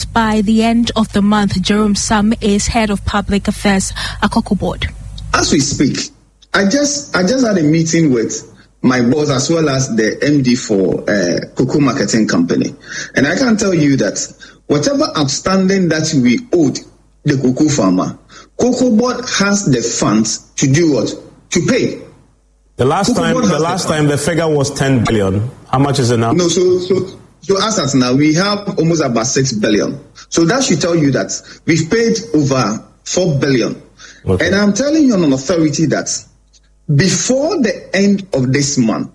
by the end of the month. Jerome Sam is head of public affairs at Cocoa Board. As we speak, I just had a meeting with my boss as well as the MD for Cocoa Marketing Company. And I can tell you that whatever outstanding that we owed the cocoa farmer, Cocoa Board has the funds to do what? To pay. The last time the figure was 10 billion. How much is it now? No, so as at now, we have almost about 6 billion. So that should tell you that we've paid over 4 billion. Okay. And I'm telling you on authority that before the end of this month,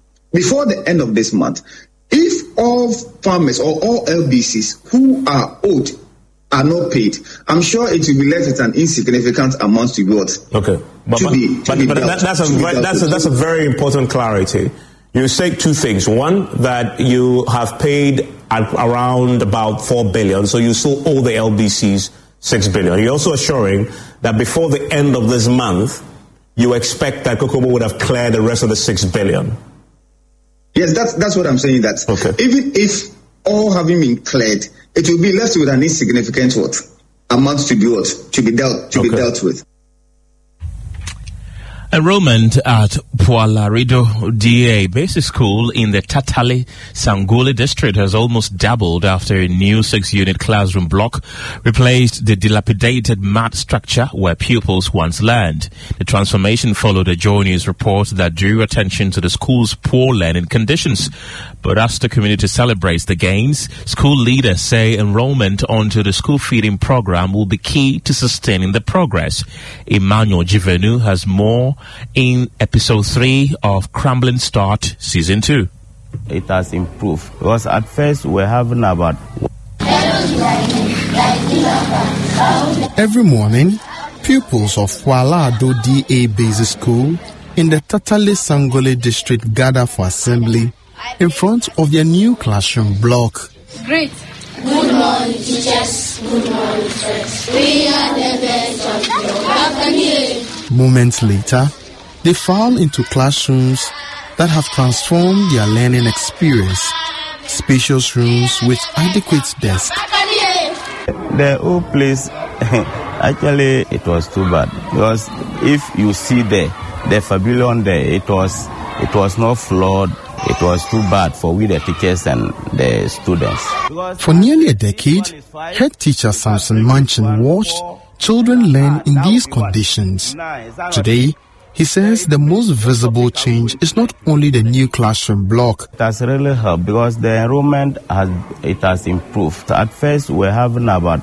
if all farmers or all LBCs who are owed are not paid, I'm sure it will be left with an insignificant amount to be what? Okay, that's a very important clarity. You say two things. One, that you have paid at around about 4 billion, so you still owe the LBCs 6 billion. You're also assuring that before the end of this month, you expect that Cocoa Board would have cleared the rest of the 6 billion. Yes, that's what I'm saying. That even if all having been cleared, it will be left with an insignificant amount to be dealt with. Enrollment at Pualarido DA Basic School in the Tatale Sangole district has almost doubled after a new 6-unit classroom block replaced the dilapidated mat structure where pupils once learned. The transformation followed a Joy News report that drew attention to the school's poor learning conditions. But as the community celebrates the gains, school leaders say enrollment onto the school feeding program will be key to sustaining the progress. Emmanuel Jivenu has more in episode 3 of Crumbling Start Season 2. It has improved because at first we're having about... Every morning, pupils of Pualado DA Basic School in the Tatale Sangole district gather for assembly in front of their new classroom block. Great. Good morning, teachers. Good morning, friends. We are the best of you. Moments later, they file into classrooms that have transformed their learning experience. Spacious rooms with adequate desks. The old place, actually, it was too bad because if you see the pavilion there, it was not floored. It was too bad for we the teachers and the students. For nearly a decade, head teacher Samson Manchin watched children learn in these conditions. Today, he says the most visible change is not only the new classroom block. It has really helped because the enrollment has improved. At first, we're having about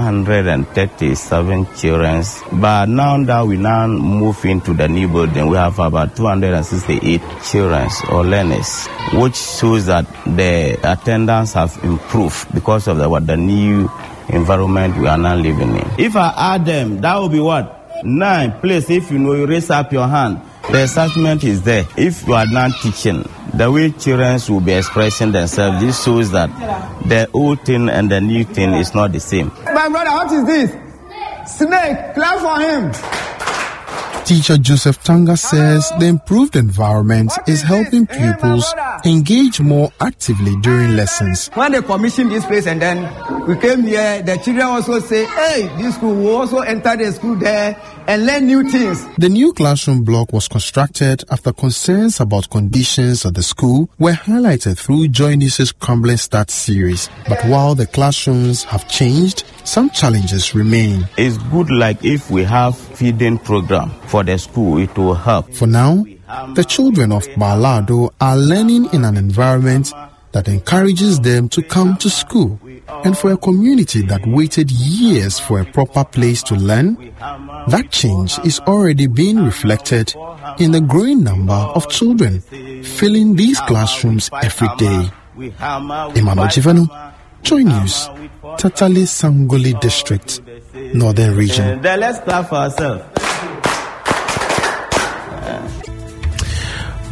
137 children, but now that we move into the new building, we have about 268 children or learners, which shows that the attendance have improved because of the new environment we are now living in. If I add them, that will be what? 9. Please, if you know, you raise up your hand. The assessment is there. If you are not teaching, the way children will be expressing themselves, this shows that the old thing and the new thing is not the same. My brother, what is this? Snake, clap for him. Teacher Joseph Tanga says the improved environment is helping pupils engage more actively during lessons. When they commissioned this place and then we came here, the children also say, hey, this school will also enter the school there and learn new things. The new classroom block was constructed after concerns about conditions at the school were highlighted through Joy News' Crumbling Start series. But while the classrooms have changed, some challenges remain. It's good like if we have feeding program for the school, it will help. For now, the children of Pualado are learning in an environment that encourages them to come to school. And for a community that waited years for a proper place to learn, that change is already being reflected in the growing number of children filling these classrooms every day. Emmanuel Jivenu, Joy News, Tatale Sangole District, Northern Region. Let's clap for ourselves.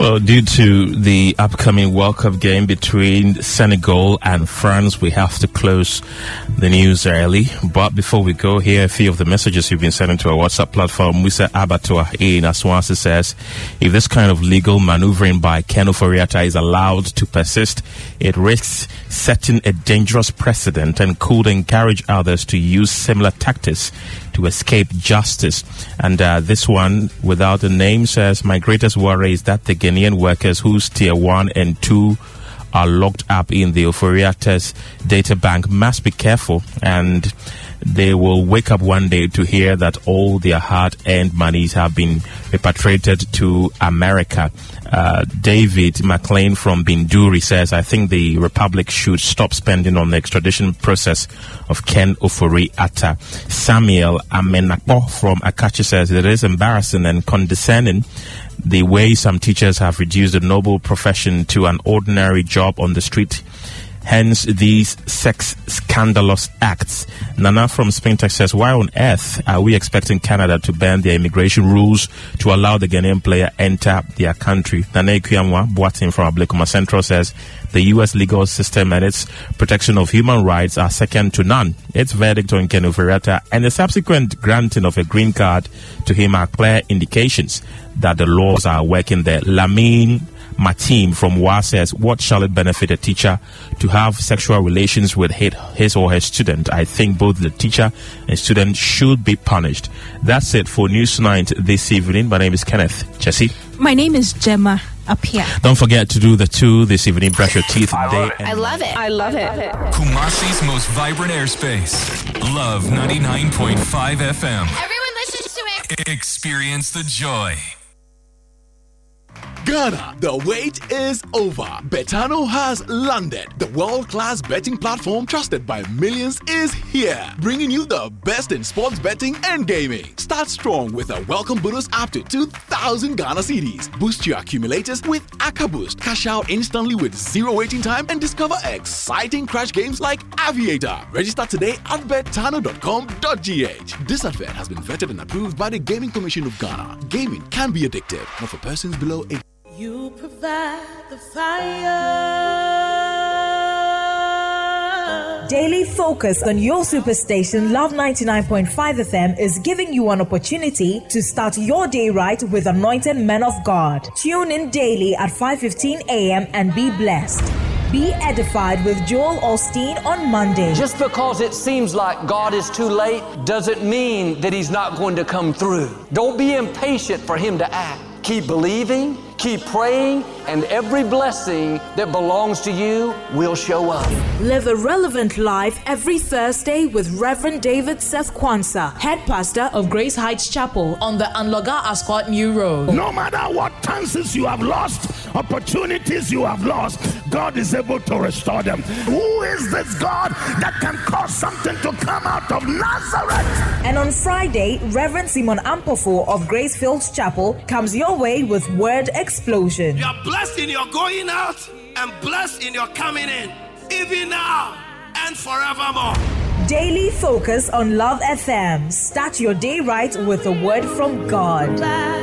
Well, due to the upcoming World Cup game between Senegal and France, we have to close the news early. But before we go, here are a few of the messages you've been sending to our WhatsApp platform. Musa Abatua in Aswasi says, if this kind of legal maneuvering by Ken Ofori-Atta is allowed to persist, it risks setting a dangerous precedent and could encourage others to use similar tactics to escape justice. And this one, without a name, says, my greatest worry is that the Ghanaian workers whose tier 1 and 2 are locked up in the Ofori-Atta's data bank must be careful, and they will wake up one day to hear that all their hard-earned monies have been repatriated to America. David McLean from Binduri says, I think the Republic should stop spending on the extradition process of Ken Ofori-Atta. Samuel Amenakpo from Akachi says, it is embarrassing and condescending the way some teachers have reduced the noble profession to an ordinary job on the street. Hence these sex scandalous acts. Nana from Spintex says, why on earth are we expecting Canada to bend their immigration rules to allow the Ghanaian player enter their country? Nana Ikuyamwa Boatin from Ablekuma Central says, the U.S. legal system and its protection of human rights are second to none. Its verdict on Ken Ofori-Atta and the subsequent granting of a green card to him are clear indications that the laws are working there. Lamine Matim from WA says, what shall it benefit a teacher to have sexual relations with his or her student? I think both the teacher and student should be punished. That's it for News Night this evening. My name is Kenneth. Jesse? My name is Gemma Apia. Don't forget to do the 2 this evening. Brush your teeth. I love it. I love it. Kumasi's most vibrant airspace. Love 99.5 FM. Everyone listens to it. Experience the joy. Ghana, the wait is over. Betano has landed. The world-class betting platform trusted by millions is here, bringing you the best in sports betting and gaming. Start strong with a welcome bonus up to 2,000 Ghana cedis. Boost your accumulators with Aka Boost. Cash out instantly with zero waiting time and discover exciting crash games like Aviator. Register today at betano.com.gh. This advert has been vetted and approved by the Gaming Commission of Ghana. Gaming can be addictive, not for persons below 18. You provide the fire. Daily focus on your superstation Love 99.5 FM is giving you an opportunity to start your day right with anointed men of God. Tune in daily at 5:15 a.m. and be blessed. Be edified with Joel Osteen on Monday. Just because it seems like God is too late doesn't mean that He's not going to come through. Don't be impatient for Him to act. Keep believing, keep praying, and every blessing that belongs to you will show up. Live a relevant life every Thursday with Reverend David Seth Kwanzaa, head pastor of Grace Heights Chapel on the Anloga Ascot New Road. No matter what chances you have lost, opportunities you have lost, God is able to restore them. Who is this God that can cause something to come out of Nazareth? And on Friday, Reverend Simon Ampofo of Grace Fields Chapel comes your way with Word Explosion. You are blessed in your going out and blessed in your coming in, even now and forevermore. Daily focus on Love FM. Start your day right with a word from God.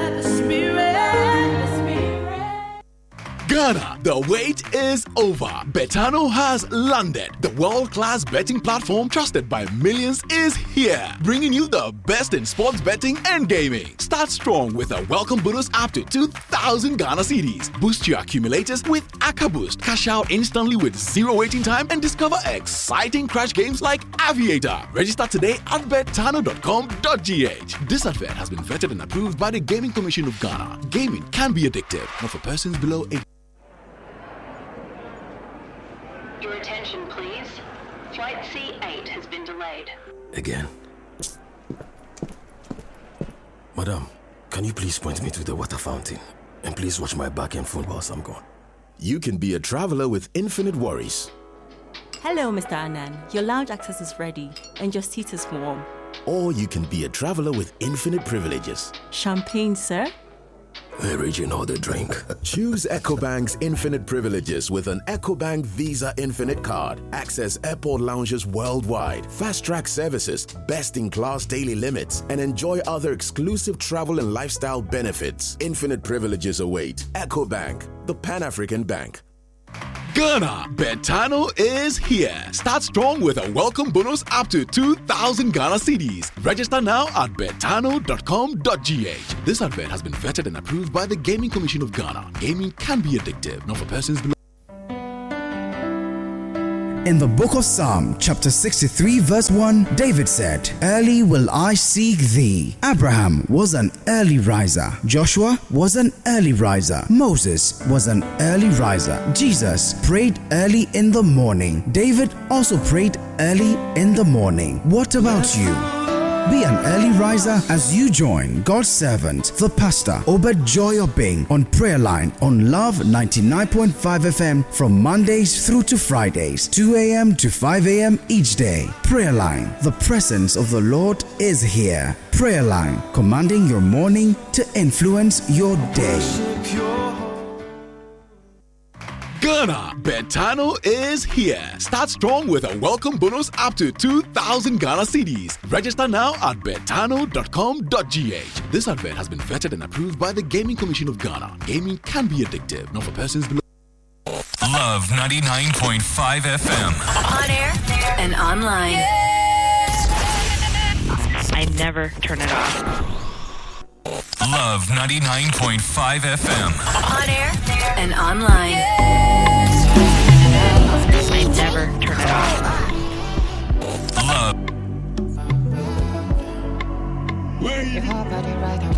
Ghana, the wait is over. Betano has landed. The world-class betting platform trusted by millions is here, bringing you the best in sports betting and gaming. Start strong with a welcome bonus up to 2,000 Ghana cedis. Boost your accumulators with Aka Boost. Cash out instantly with zero waiting time and discover exciting crash games like Aviator. Register today at betano.com.gh. This advert has been vetted and approved by the Gaming Commission of Ghana. Gaming can be addictive, not for persons below 18. Your attention, please. Flight C8 has been delayed. Again. Madam, can you please point me to the water fountain? And please watch my back and phone whilst I'm gone. You can be a traveler with infinite worries. Hello, Mr. Anand. Your lounge access is ready and your seat is warm. Or you can be a traveler with infinite privileges. Champagne, sir? Raging all the drink. Choose EcoBank's Infinite Privileges with an EcoBank Visa Infinite card. Access airport lounges worldwide, fast-track services, best-in-class daily limits, and enjoy other exclusive travel and lifestyle benefits. Infinite Privileges await. EcoBank, the Pan-African Bank. Ghana, Betano is here. Start strong with a welcome bonus up to 2,000 Ghana cedis. Register now at betano.com.gh. This advert has been vetted and approved by the Gaming Commission of Ghana. Gaming can be addictive, not for persons below. In the book of Psalm, chapter 63, verse 1, David said, "Early will I seek thee." Abraham was an early riser. Joshua was an early riser. Moses was an early riser. Jesus prayed early in the morning. David also prayed early in the morning. What about you? Be an early riser as you join God's servant, the pastor, Obed Joy Obeng, on Prayer Line on Love 99.5 FM from Mondays through to Fridays, 2 a.m. to 5 a.m. each day. Prayer Line, the presence of the Lord is here. Prayer Line, commanding your morning to influence your day. Ghana, Betano is here. Start strong with a welcome bonus up to 2,000 Ghana cedis. Register now at betano.com.gh. This advert has been vetted and approved by the Gaming Commission of Ghana. Gaming can be addictive, not for persons below. Love 99.5 FM. On air and online. I never turn it off. Love 99.5 FM. On air and online.